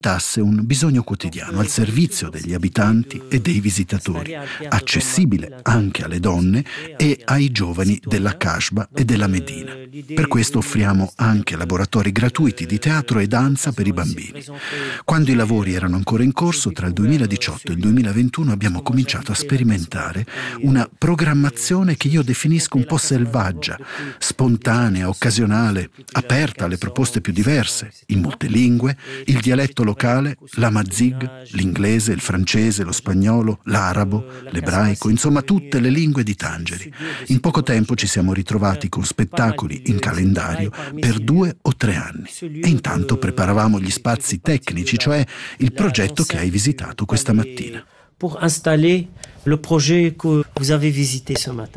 diventasse un bisogno quotidiano al servizio degli abitanti e dei visitatori, accessibile anche alle donne e ai giovani della Casbah e della Medina. Per questo offriamo anche laboratori gratuiti di teatro e danza per i bambini. Quando i lavori erano ancora in corso, tra il 2018 e il 2021 abbiamo cominciato a sperimentare una programmazione che io definisco un po' selvaggia, spontanea, occasionale, aperta alle proposte più diverse, in molte lingue, il dialetto locale, l'amazigh, l'inglese, il francese, lo spagnolo, l'arabo, l'ebraico, insomma tutte le lingue di Tangeri. In poco tempo ci siamo ritrovati con spettacoli in calendario per 2 o 3 anni e intanto preparavamo gli spazi tecnici, cioè il progetto che hai visitato questa mattina. Pour installer le projet que vous avez visité ce matin.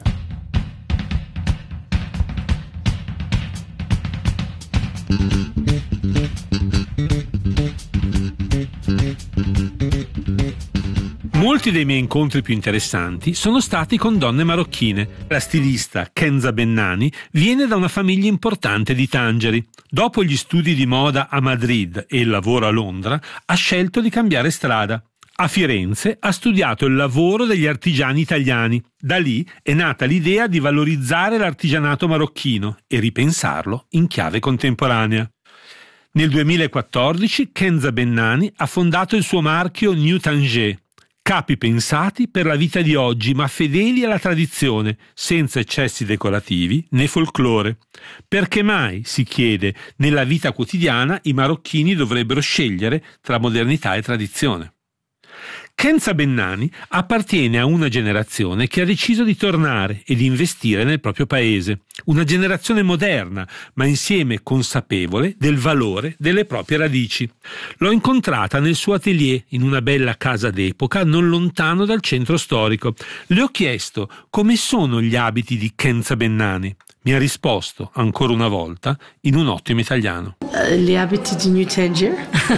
Molti dei miei incontri più interessanti sono stati con donne marocchine. La stilista Kenza Bennani viene da una famiglia importante di Tangeri. Dopo gli studi di moda a Madrid e il lavoro a Londra, ha scelto di cambiare strada. A Firenze ha studiato il lavoro degli artigiani italiani. Da lì è nata l'idea di valorizzare l'artigianato marocchino e ripensarlo in chiave contemporanea. Nel 2014 Kenza Bennani ha fondato il suo marchio New Tanger, capi pensati per la vita di oggi ma fedeli alla tradizione, senza eccessi decorativi né folklore. Perché mai, si chiede, nella vita quotidiana i marocchini dovrebbero scegliere tra modernità e tradizione? Kenza Bennani appartiene a una generazione che ha deciso di tornare e di investire nel proprio paese, una generazione moderna, ma insieme consapevole del valore delle proprie radici. L'ho incontrata nel suo atelier in una bella casa d'epoca non lontano dal centro storico. Le ho chiesto come sono gli abiti di Kenza Bennani. Mi ha risposto, ancora una volta, in un ottimo italiano. Gli abiti di New Tanger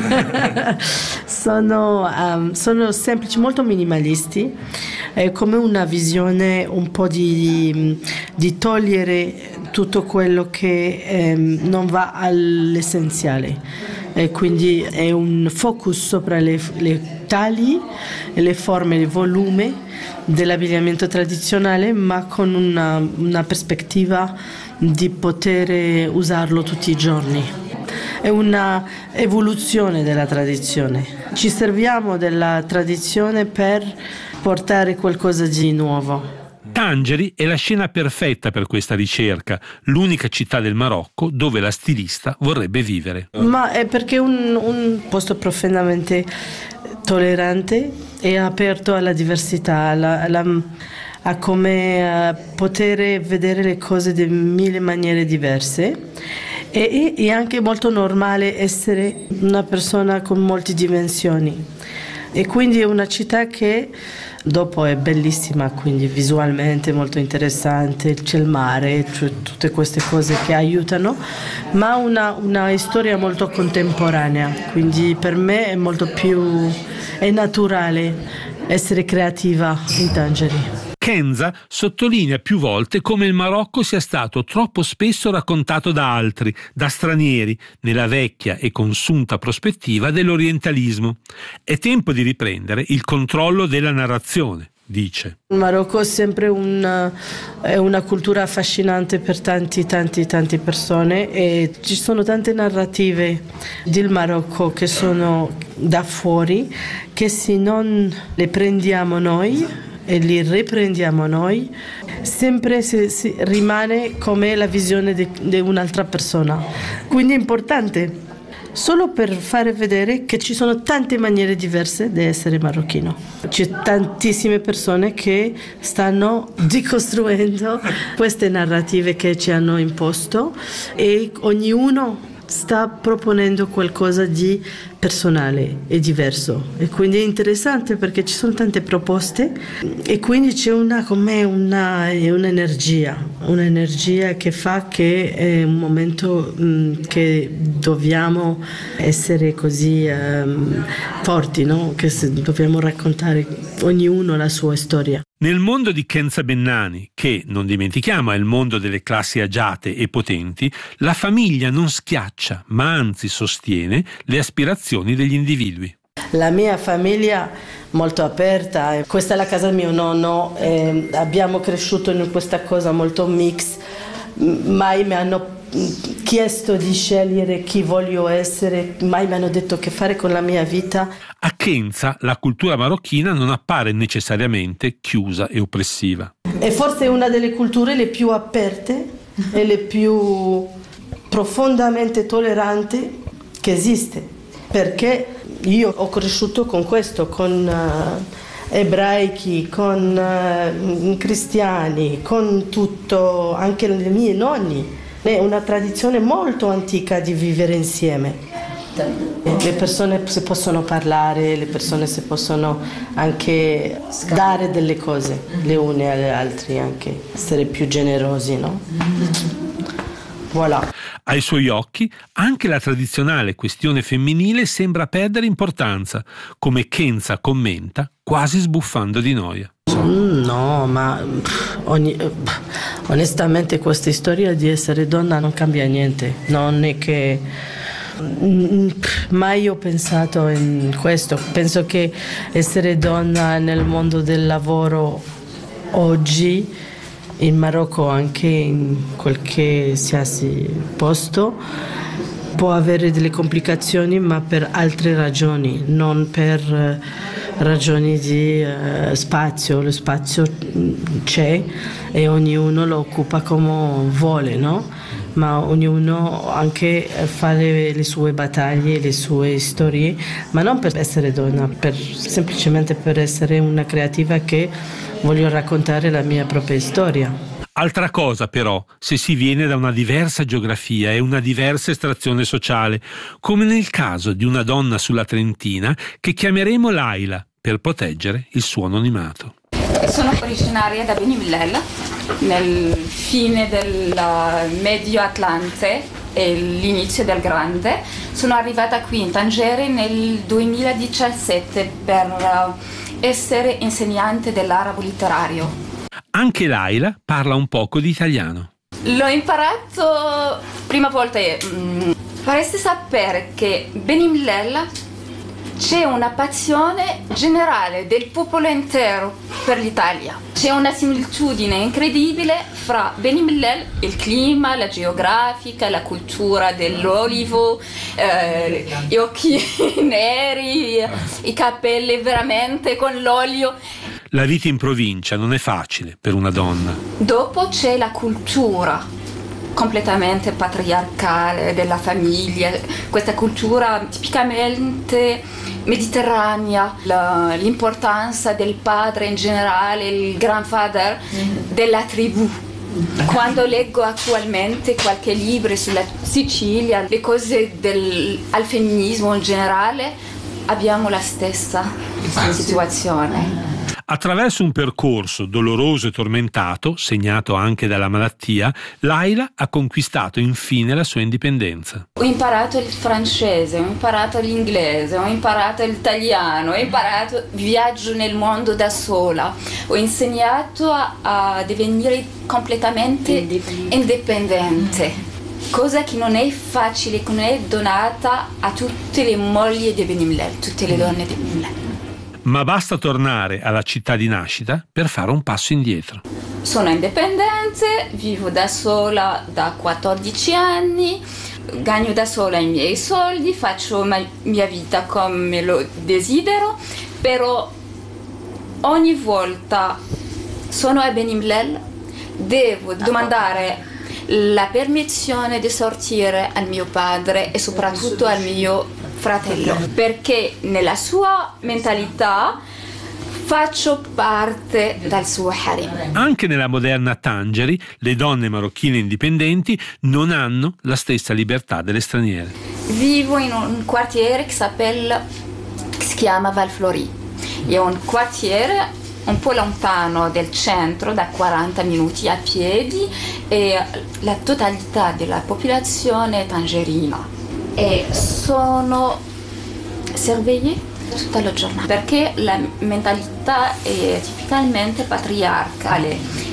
sono semplici, molto minimalisti, è come una visione un po' di togliere tutto quello che non va all'essenziale. E quindi è un focus sopra le tagli, le forme, il volume dell'abbigliamento tradizionale, ma con una prospettiva di poter usarlo tutti i giorni. È una evoluzione della tradizione. Ci serviamo della tradizione per portare qualcosa di nuovo. Tangeri è la scena perfetta per questa ricerca, l'unica città del Marocco dove la stilista vorrebbe vivere. Ma è perché è un posto profondamente tollerante e aperto alla diversità, a come poter vedere le cose di 1000 maniere diverse. E è anche molto normale essere una persona con molte dimensioni. E quindi è una città che dopo è bellissima, quindi visualmente molto interessante, c'è il mare, cioè tutte queste cose che aiutano, ma una storia molto contemporanea, quindi per me è molto più è naturale essere creativa in Tangeri. Kenza sottolinea più volte come il Marocco sia stato troppo spesso raccontato da altri, da stranieri, nella vecchia e consunta prospettiva dell'orientalismo. È tempo di riprendere il controllo della narrazione, dice. Il Marocco è sempre è una cultura affascinante per tante persone e ci sono tante narrative del Marocco che sono da fuori che se non le prendiamo noi e li riprendiamo noi, sempre si rimane come la visione di un'altra persona. Quindi è importante solo per fare vedere che ci sono tante maniere diverse di essere marocchino. C'è tantissime persone che stanno decostruendo queste narrative che ci hanno imposto e ognuno sta proponendo qualcosa di personale e diverso e quindi è interessante perché ci sono tante proposte e quindi c'è un'energia che fa che è un momento che dobbiamo essere così forti, no? Che dobbiamo raccontare ognuno la sua storia. Nel mondo di Kenza Bennani, che, non dimentichiamo, è il mondo delle classi agiate e potenti, la famiglia non schiaccia, ma anzi sostiene le aspirazioni aspirazioni degli individui. La mia famiglia molto aperta, questa è la casa di mio nonno, abbiamo cresciuto in questa cosa molto mix, mai mi hanno chiesto di scegliere chi voglio essere, mai mi hanno detto che fare con la mia vita. A Kenza la cultura marocchina non appare necessariamente chiusa e oppressiva. È forse una delle culture le più aperte e le più profondamente tolleranti che esiste, perché io ho cresciuto con questo, con ebraici, con cristiani, con tutto, anche i miei nonni. È una tradizione molto antica di vivere insieme. Le persone si possono parlare, le persone si possono anche dare delle cose le une alle altre, anche essere più generosi, no? Voilà. Ai suoi occhi anche la tradizionale questione femminile sembra perdere importanza, come Kenza commenta, quasi sbuffando di noia. No, ma onestamente questa storia di essere donna non cambia niente. Non è che mai ho pensato in questo. Penso che essere donna nel mondo del lavoro oggi in Marocco, anche in qualsiasi posto, può avere delle complicazioni, ma per altre ragioni, non per ragioni di spazio. Lo spazio c'è e ognuno lo occupa come vuole, no? Ma ognuno anche fa le sue battaglie, le sue storie, ma non per essere donna, semplicemente per essere una creativa che voglio raccontare la mia propria storia. Altra cosa però, se si viene da una diversa geografia e una diversa estrazione sociale, come nel caso di una donna sulla Trentina che chiameremo Laila per proteggere il suo anonimato. Sono originaria da Beni Mellel, nel fine del Medio Atlante e l'inizio del Grande. Sono arrivata qui in Tangeri nel 2017 per essere insegnante dell'arabo letterario. Anche Laila parla un poco di italiano. L'ho imparato prima volta. Vorresti sapere che Beni Mellel c'è una passione generale del popolo intero per l'Italia. C'è una similitudine incredibile fra Beni Mellel, il clima, la geografica, la cultura dell'olivo, gli occhi neri, i capelli veramente con l'olio. La vita in provincia non è facile per una donna. Dopo c'è la cultura completamente patriarcale della famiglia, questa cultura tipicamente mediterranea, l'importanza del padre in generale, il grandfather della tribù. Quando leggo attualmente qualche libro sulla Sicilia, le cose al femminismo in generale, abbiamo la stessa situazione. Attraverso un percorso doloroso e tormentato, segnato anche dalla malattia, Laila ha conquistato infine la sua indipendenza. Ho imparato il francese, ho imparato l'inglese, ho imparato l'italiano, viaggio nel mondo da sola, ho insegnato a divenire completamente indipendente, cosa che non è facile, che non è donata a tutte le mogli di Beni Mellel, tutte le donne di Beni Mellel. Ma basta tornare alla città di nascita per fare un passo indietro. Sono indipendente, vivo da sola da 14 anni, gagno da sola i miei soldi, faccio la mia vita come lo desidero, però ogni volta sono a Beni Mellel, devo domandare la permissione di sortire al mio padre e soprattutto al mio fratello, perché nella sua mentalità faccio parte del suo harem. Anche nella moderna Tangeri le donne marocchine indipendenti non hanno la stessa libertà delle straniere. Vivo in un quartiere che si chiama Val Flori. È un quartiere un po' lontano del centro, da 40 minuti a piedi, e la totalità della popolazione è tangerina. E sono sorvegliate tutta la giornata perché la mentalità è tipicamente patriarcale.